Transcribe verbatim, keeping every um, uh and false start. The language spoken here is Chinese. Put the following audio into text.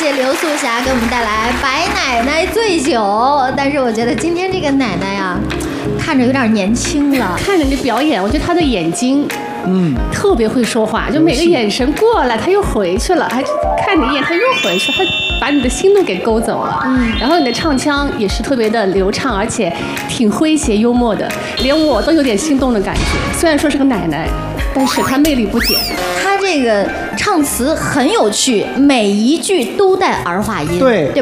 谢刘素霞给我们带来《白奶奶醉酒》，但是我觉得今天这个奶奶呀，看着有点年轻了。 看着你表演，我觉得她的眼睛，嗯，特别会说话，就每个眼神过来，她又回去了，还看你一眼，她又回去，她把你的心都给勾走了。嗯，然后你的唱腔也是特别的流畅，而且挺诙谐幽默的，连我都有点心动的感觉。虽然说是个奶奶，但是她魅力不减。 她这个唱词很有趣，每一句都带儿化音。 对。